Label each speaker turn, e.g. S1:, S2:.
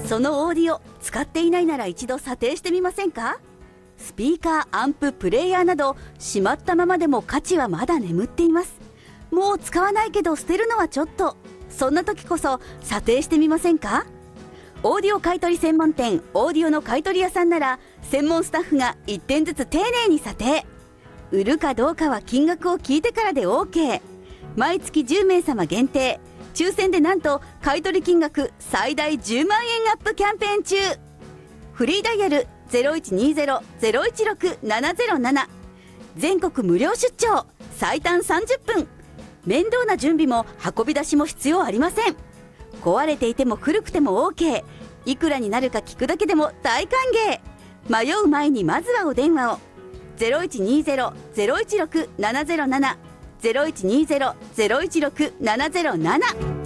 S1: そのオーディオ使っていないなら一度査定してみませんか？スピーカー、アンプ、プレイヤーなどしまったままでも価値はまだ眠っています。もう使わないけど捨てるのはちょっと、そんな時こそ査定してみませんか？オーディオ買取専門店オーディオの買取屋さんなら専門スタッフが1点ずつ丁寧に査定。売るかどうかは金額を聞いてからで OK。 毎月10名様限定、抽選でなんと買取金額最大10万円アップキャンペーン中。フリーダイヤル 0120-016-707、 全国無料出張、最短30分。面倒な準備も運び出しも必要ありません。壊れていても古くても OK。 いくらになるか聞くだけでも大歓迎。迷う前にまずはお電話を。 0120-016-707 0120-016-707